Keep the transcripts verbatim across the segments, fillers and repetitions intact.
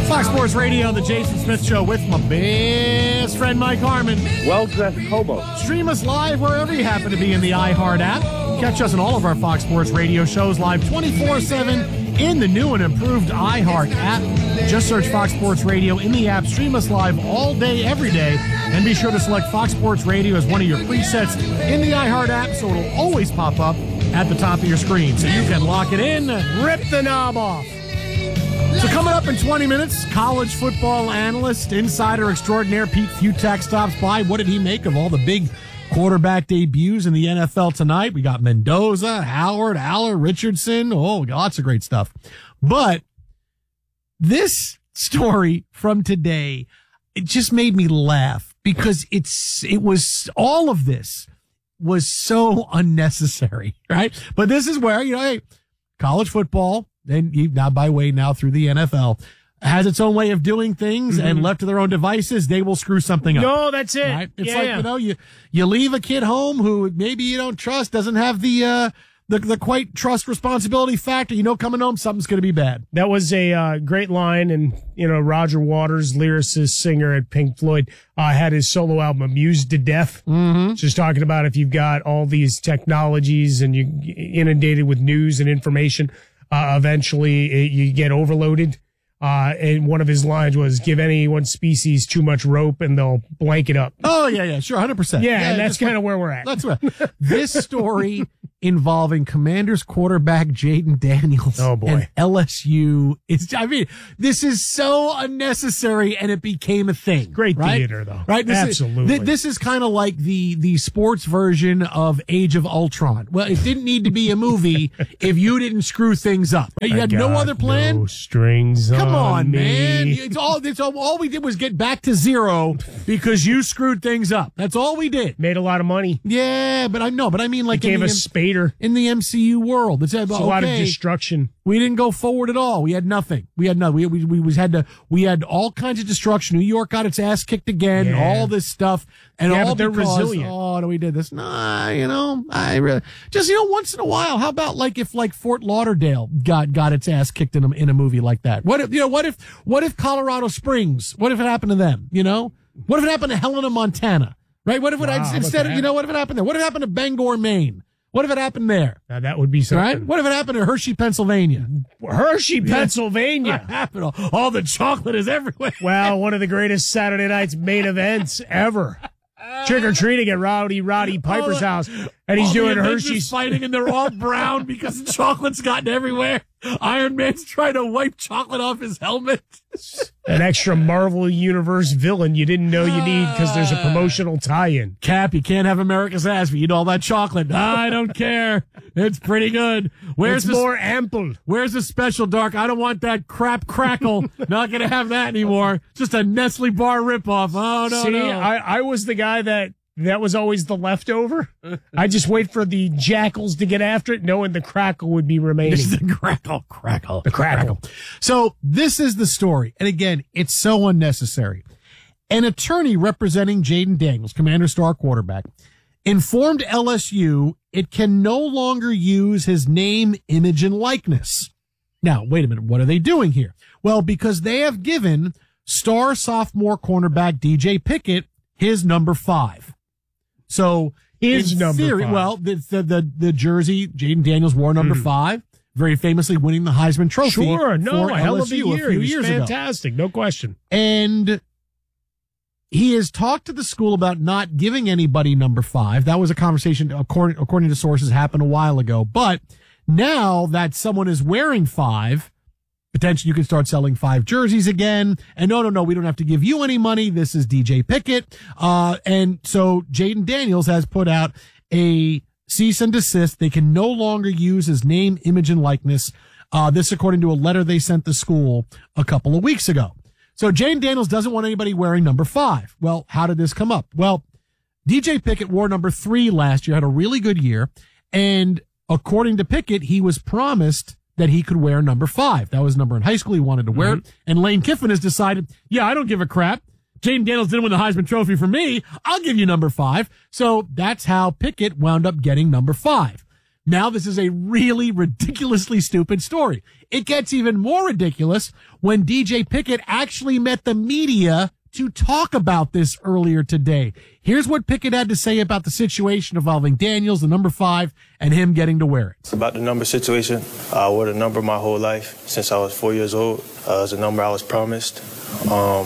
Fox Sports Radio, the Jason Smith Show with my best friend Mike Harmon. Well-dressed hobo. Stream us live wherever you happen to be in the iHeart app. Catch us on all of our Fox Sports Radio shows live twenty-four seven in the new and improved iHeart app. Just search Fox Sports Radio in the app. Stream us live all day, every day. And be sure to select Fox Sports Radio as one of your presets in the iHeart app so it'll always pop up at the top of your screen. So you can lock it in, rip the knob off. So coming up in twenty minutes, college football analyst, insider extraordinaire Pete Fiutak stops by. What did he make of all the big quarterback debuts in the N F L tonight? We got Mendoza, Howard, Aller, Richardson. Oh, lots of great stuff. But this story from today, it just made me laugh because it's it was all of this was so unnecessary, right? But this is where, you know, hey, college football, and now by way now through the N F L, has its own way of doing things, mm-hmm. and left to their own devices, they will screw something up. No, that's it. Right? It's yeah, like, yeah. you know, you, you leave a kid home who maybe you don't trust, doesn't have the, uh, the, the quite trust responsibility factor. You know, coming home, something's going to be bad. That was a uh, great line. And, you know, Roger Waters, lyricist, singer at Pink Floyd, uh, had his solo album Amused to Death. Mm-hmm. Just talking about if you've got all these technologies and you're inundated with news and information, uh, eventually it, you get overloaded. Uh, and one of his lines was, give any one species too much rope and they'll blank it up. Oh, yeah, yeah, sure, one hundred percent. Yeah, yeah and that's kind of where we're at. That's right. This story involving Commanders quarterback Jaden Daniels oh, boy. and L S U. It's, I mean, this is so unnecessary and it became a thing. Great right? theater, though. Right? This Absolutely. Is, th- this is kind of like the, the sports version of Age of Ultron. Well, it didn't need to be a movie if you didn't screw things up. You I had no other plan? No strings Come on, on man. me. It's all, it's all, all we did was get back to zero because you screwed things up. That's all we did. Made a lot of money. Yeah, but I know, but I mean, like, It gave in the, us Spader. in the M C U world, it's, It's okay, a lot of destruction. We didn't go forward at all. We had nothing. We had no. We we we was had to. We had all kinds of destruction. New York got its ass kicked again. Yeah. All this stuff, and Yeah, all but they're because resilient. oh, no, we did this. Nah, you know, I really, just you know, once in a while. How about like if like Fort Lauderdale got got its ass kicked in a in a movie like that? What if you know? What if what if Colorado Springs? What if it happened to them? You know, what if it happened to Helena, Montana? Right? What if it Wow, how instead about of you that? know what if it happened there? What if it happened to Bangor, Maine? What if it happened there? Now, that would be something. Right? What if it happened to Hershey, Pennsylvania? Hershey, Pennsylvania. What happened? All the chocolate is everywhere. Well, one of the greatest Saturday night's main events ever. Trick or treating at Rowdy Roddy Piper's All the- house, and he's All doing the Avengers Hershey's. fighting, and they're all brown because the chocolate's gotten everywhere. Iron Man's trying to wipe chocolate off his helmet. An extra Marvel Universe villain you didn't know you need because there's a promotional tie-in. Cap, you can't have America's ass if you eat all that chocolate. I don't care. It's pretty good. Where's It's the more ample. Where's the special dark? I don't want that crap crackle. Not gonna have that anymore. Just a Nestle bar ripoff. Oh no, See, no. I, I was the guy that that was always the leftover. I just wait for the jackals to get after it, knowing the crackle would be remaining. This is the crackle, crackle, The crackle. So this is the story. And again, it's so unnecessary. An attorney representing Jaden Daniels, Commander star quarterback, informed L S U it can no longer use his name, image, and likeness. Now, wait a minute. What are they doing here? Well, because they have given star sophomore cornerback D J Pickett his number five. So His in number theory, five. well, the, the, the, the jersey, Jaden Daniels wore number Mhm. five, very famously winning the Heisman Trophy. Sure, no, for a hell L of S a U year. a few He was years ago. fantastic, no question. And he has talked to the school about not giving anybody number five. That was a conversation, according, according to sources, happened a while ago. But now that someone is wearing five, potentially you can start selling five jerseys again. And no, no, no, we don't have to give you any money. This is D J Pickett. Uh, and so Jaden Daniels has put out a cease and desist. They can no longer use his name, image, and likeness. Uh, this according to a letter they sent the school a couple of weeks ago. So Jaden Daniels doesn't want anybody wearing number five. Well, how did this come up? Well, D J Pickett wore number three last year, had a really good year. And according to Pickett, he was promised that he could wear number five. That was the number in high school. He wanted to wear Mm-hmm. it. And Lane Kiffin has decided, yeah, I don't give a crap. Jaden Daniels didn't win the Heisman Trophy for me. I'll give you number five. So that's how Pickett wound up getting number five. Now this is a really ridiculously stupid story. It gets even more ridiculous when D J Pickett actually met the media to talk about this earlier today. Here's what Pickett had to say about the situation involving Daniels, the number five, and him getting to wear it. About the number situation, I wore the number my whole life since I was four years old. Uh, it was a number I was promised. Um,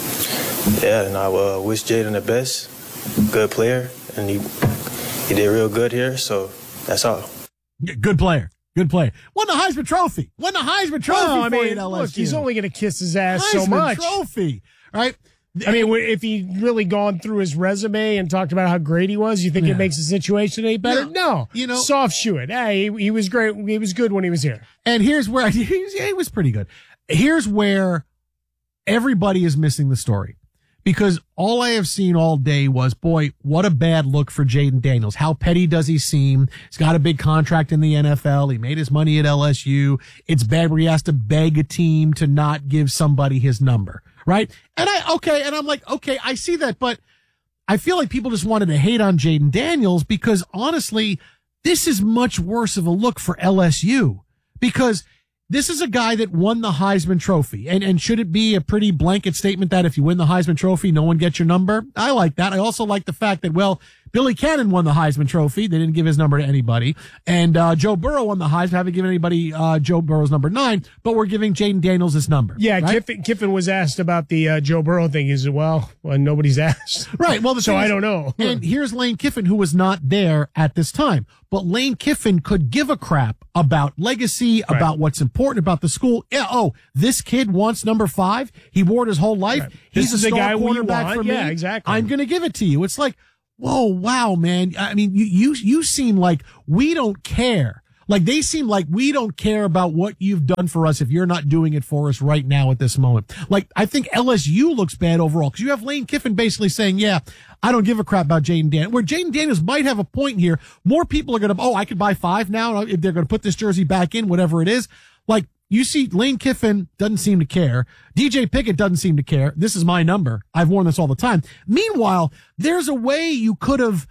yeah, and I uh, wish Jaden the best. Good player, and he he did real good here, so that's all. Good player. Good player. Won the Heisman Trophy. Won the Heisman Trophy well, I for mean, you at L S U. Look, he's only going to kiss his ass Heisman so much. Trophy. All right. I mean, if he really gone through his resume and talked about how great he was, you think Yeah. it makes the situation any better? Yeah. No. You know, soft shoe it. Hey, he, he was great. He was good when he was here. And here's where he was, yeah, he was pretty good. Here's where everybody is missing the story. Because all I have seen all day was, boy, what a bad look for Jaden Daniels. How petty does he seem? He's got a big contract in the N F L. He made his money at L S U. It's bad where he has to beg a team to not give somebody his number, right? And I, okay, and I'm like, okay, I see that, but I feel like people just wanted to hate on Jaden Daniels because honestly, this is much worse of a look for L S U because this is a guy that won the Heisman Trophy. And, and should it be a pretty blanket statement that if you win the Heisman Trophy, no one gets your number? I like that. I also like the fact that, well, Billy Cannon won the Heisman Trophy. They didn't give his number to anybody. And, uh, Joe Burrow won the Heisman. Haven't given anybody, uh, Joe Burrow's number nine, but we're giving Jaden Daniels his number. Yeah. Right? Kiffin, Kiffin was asked about the, uh, Joe Burrow thing. He said, well, well nobody's asked. Right. Well, the so thing I is- don't know. And here's Lane Kiffin, who was not there at this time. But Lane Kiffin could give a crap about legacy, Right. about what's important about the school. Yeah, oh, this kid wants number five. He wore it his whole life. Right. He's This is a the star guy we quarterback want. for me. Yeah, exactly. I'm going to give it to you. It's like, whoa, wow, man. I mean, you, you, you seem like we don't care. Like they seem like we don't care about what you've done for us if you're not doing it for us right now at this moment. Like I think L S U looks bad overall because you have Lane Kiffin basically saying, yeah, I don't give a crap about Jaden Daniels. Where Jaden Daniels might have a point here. More people are going to, oh, I could buy five now if they're going to put this jersey back in, whatever it is. Like you see Lane Kiffin doesn't seem to care. D J Pickett doesn't seem to care. This is my number. I've worn this all the time. Meanwhile, there's a way you could have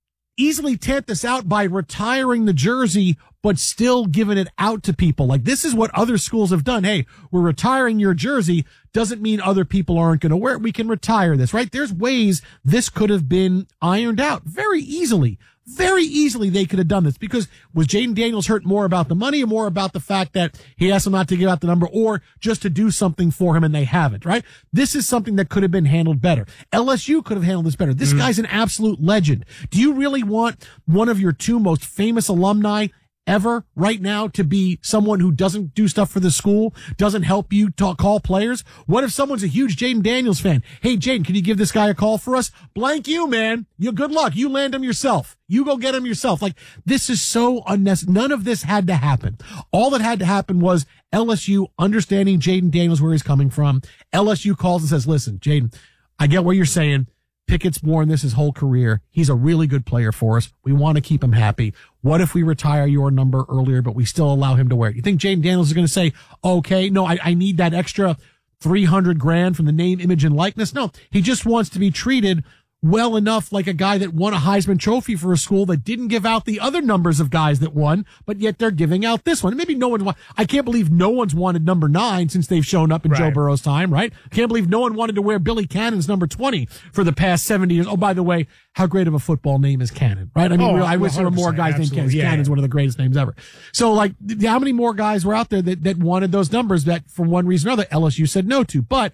easily tent this out by retiring the jersey, but still giving it out to people. Like this is what other schools have done. Hey, we're retiring your jersey. Doesn't mean other people aren't going to wear it. We can retire this, right? There's ways this could have been ironed out very easily. Very easily they could have done this because was Jaden Daniels hurt more about the money or more about the fact that he asked them not to give out the number or just to do something for him and they haven't, right? This is something that could have been handled better. L S U could have handled this better. This mm-hmm. guy's an absolute legend. Do you really want one of your two most famous alumni ever right now to be someone who doesn't do stuff for the school, doesn't help you talk, call players? What if someone's a huge Jaden Daniels fan? Hey, Jaden, can you give this guy a call for us? Blank you, man. You good luck. You land him yourself. You go get him yourself. Like, this is so unnecessary. None of this had to happen. All that had to happen was L S U understanding Jaden Daniels, where he's coming from. L S U calls and says, listen, Jaden, I get what you're saying. Pickett's worn this his whole career. He's a really good player for us. We want to keep him happy. What if we retire your number earlier, but we still allow him to wear it? You think Jaden Daniels is going to say, okay, no, I, I need that extra three hundred grand from the name, image, and likeness? No, he just wants to be treated well enough like a guy that won a Heisman Trophy for a school that didn't give out the other numbers of guys that won, but yet they're giving out this one. Maybe no one, wa- I can't believe no one's wanted number nine since they've shown up in Right. Joe Burrow's time, right? Can't believe no one wanted to wear Billy Cannon's number twenty for the past seventy years. Oh, by the way, how great of a football name is Cannon, right? I mean, Oh, really, I wish there were more one hundred guys percent, named Cannon. absolutely. Yeah, Cannon's yeah. one of the greatest names ever. So like, th- how many more guys were out there that, that wanted those numbers that for one reason or another L S U said no to? But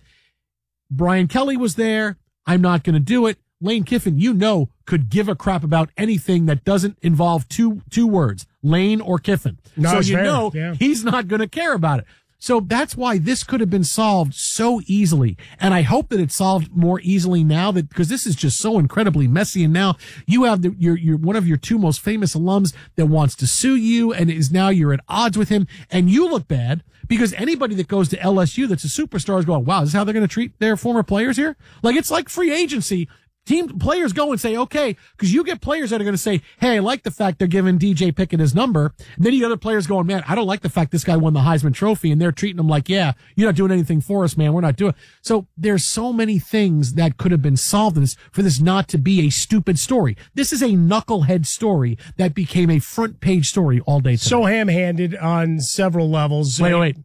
Brian Kelly was there. I'm not going to do it. Lane Kiffin, you know, could give a crap about anything that doesn't involve two two words, Lane or Kiffin. No, so it's you fair. know Yeah. he's not going to care about it. So that's why this could have been solved so easily. And I hope that it's solved more easily now that, because this is just so incredibly messy. And now you have the, your, your, one of your two most famous alums that wants to sue you and is now you're at odds with him and you look bad because anybody that goes to L S U that's a superstar is going, wow, is this how they're going to treat their former players here? Like it's like free agency. Team players go and say, okay, because you get players that are going to say, hey, I like the fact they're giving D J Pickett his number. And then you get other players going, man, I don't like the fact this guy won the Heisman Trophy, and they're treating him like, yeah, you're not doing anything for us, man. We're not doing. So there's so many things that could have been solved in this for this not to be a stupid story. This is a knucklehead story that became a front page story all day today. So ham-handed on several levels. Wait, wait, wait.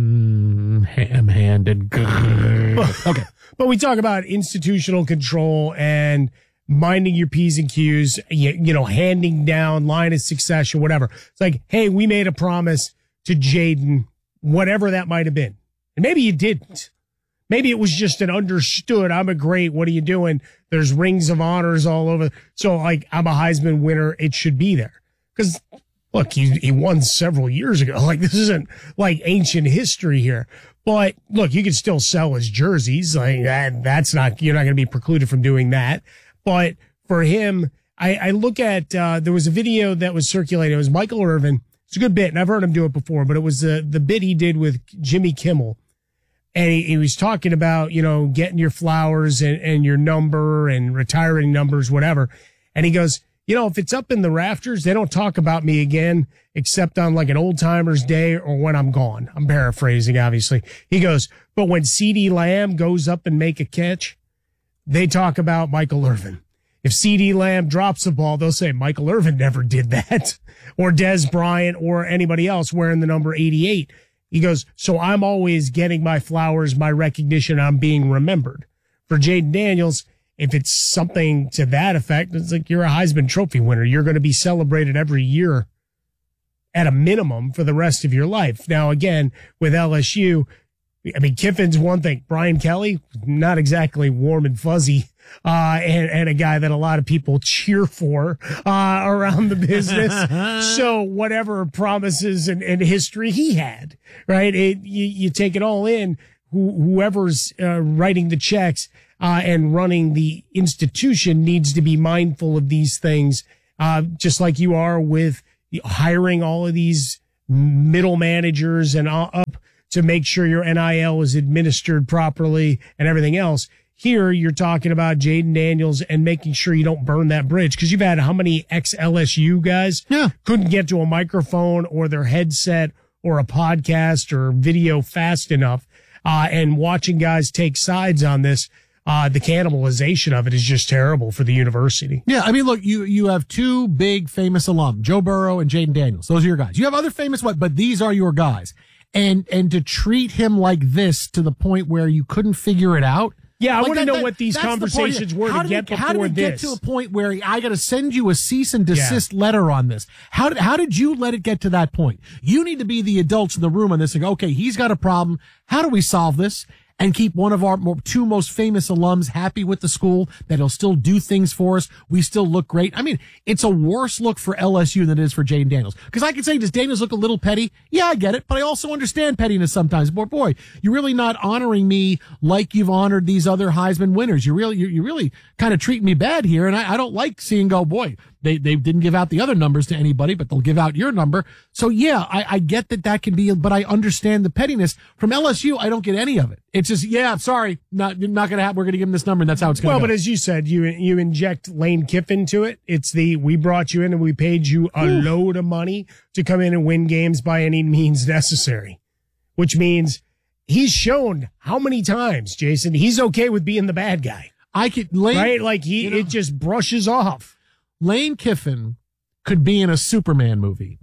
Mm, ham-handed. Good. Okay. But we talk about institutional control and minding your P's and Q's, you, you know, handing down line of succession, whatever. It's like, hey, we made a promise to Jaden, whatever that might have been. And maybe you didn't. Maybe it was just an understood, I'm a great, what are you doing? There's rings of honors all over. So, like, I'm a Heisman winner. It should be there. Because, look, he, he won several years ago. Like, this isn't like ancient history here. But look, you can still sell his jerseys. Like that, that's not, you're not going to be precluded from doing that. But for him, I, I look at, uh, there was a video that was circulating. It was Michael Irvin. It's a good bit, and I've heard him do it before, but it was the, the bit he did with Jimmy Kimmel. And he, he was talking about, you know, getting your flowers and, and your number and retiring numbers, whatever. And he goes, you know, if it's up in the rafters, they don't talk about me again, except on like an old timer's day or when I'm gone. I'm paraphrasing, obviously. He goes, but when CeeDee Lamb goes up and make a catch, they talk about Michael Irvin. If CeeDee Lamb drops the ball, they'll say Michael Irvin never did that, or Dez Bryant or anybody else wearing the number eighty-eight. He goes, so I'm always getting my flowers, my recognition. I'm being remembered. For Jaden Daniels, if it's something to that effect, it's like you're a Heisman Trophy winner. You're going to be celebrated every year at a minimum for the rest of your life. Now, again, with L S U, I mean, Kiffin's one thing. Brian Kelly, not exactly warm and fuzzy, uh, and, and a guy that a lot of people cheer for uh, around the business. So whatever promises and, and history he had, right? It, you, you take it all in. Who, whoever's uh, writing the checks Uh, and running the institution needs to be mindful of these things, uh, just like you are with hiring all of these middle managers and up to make sure your N I L is administered properly and everything else. Here, you're talking about Jaden Daniels and making sure you don't burn that bridge, because you've had how many ex-L S U guys yeah. couldn't get to a microphone or their headset or a podcast or video fast enough, uh, and watching guys take sides on this. Uh, the cannibalization of it is just terrible for the university. Yeah, I mean, look, you you have two big famous alum, Joe Burrow and Jaden Daniels. Those are your guys. You have other famous what, but these are your guys. And and to treat him like this to the point where you couldn't figure it out. Yeah, I like want to know that, what these conversations the were how to did get it, before how did we this. get to a point where I got to send you a cease and desist yeah. letter on this? How did how did you let it get to that point? You need to be the adults in the room on this and go, okay, he's got a problem. How do we solve this? And keep one of our two most famous alums happy with the school, that he'll still do things for us. We still look great. I mean, it's a worse look for L S U than it is for Jaden Daniels. Because I can say, does Daniels look a little petty? Yeah, I get it. But I also understand pettiness sometimes. But boy, you're really not honoring me like you've honored these other Heisman winners. You're really, you're, you're really kind of treating me bad here. And I, I don't like seeing go, boy, they, they didn't give out the other numbers to anybody, but they'll give out your number. So yeah, I, I get that that can be, but I understand the pettiness. From L S U, I don't get any of it. It's just, yeah, sorry, not not going to happen. We're going to give him this number, and that's how it's going to well, go. Well, but as you said, you you inject Lane Kiffin to it. It's the, we brought you in and we paid you a Ooh. load of money to come in and win games by any means necessary, which means he's shown how many times, Jason, he's okay with being the bad guy. I could, Lane, right? Like he, you know, it just brushes off. Lane Kiffin could be in a Superman movie,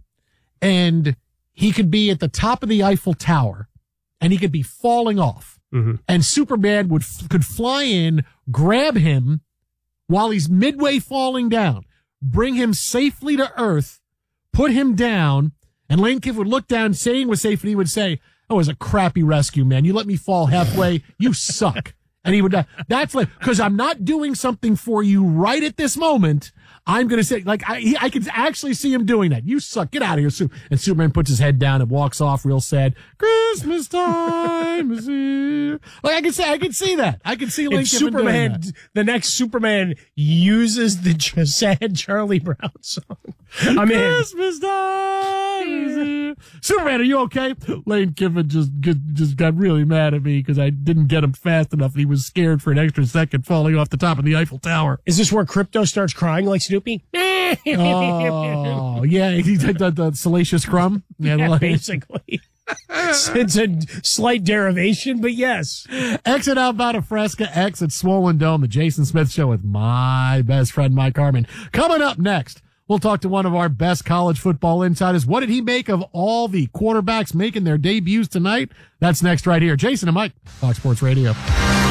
and he could be at the top of the Eiffel Tower, and he could be falling off. Mm-hmm. And Superman would could fly in, grab him while he's midway falling down, bring him safely to Earth, put him down, and Lane Kiffin would look down, saying with safety, he would say, "Oh, it was a crappy rescue, man. You let me fall halfway. You suck." And he would, uh, that's like, because I'm not doing something for you right at this moment. I'm going to say, like, I, he, I can actually see him doing that. You suck. Get out of here, Sue. And Superman puts his head down and walks off real sad. Christmas time is here. Like, I can say, I can see that. I can see Lane If Kiffin Superman, doing that. the next Superman uses the j- sad Charlie Brown song, I'm in. Christmas time is here. Superman, are you okay? Lane Kiffin just just got really mad at me because I didn't get him fast enough. He was scared for an extra second falling off the top of the Eiffel Tower. Is this where Crypto starts crying like Snoopy? Oh, yeah. He's like the, the salacious crumb. Yeah, Yeah, like- basically. It's a slight derivation, but yes. Exit Outbound of Fresca, exit Swollen Dome, the Jason Smith Show with my best friend, Mike Harmon. Coming up next, we'll talk to one of our best college football insiders. What did he make of all the quarterbacks making their debuts tonight? That's next right here. Jason and Mike, Fox Sports Radio.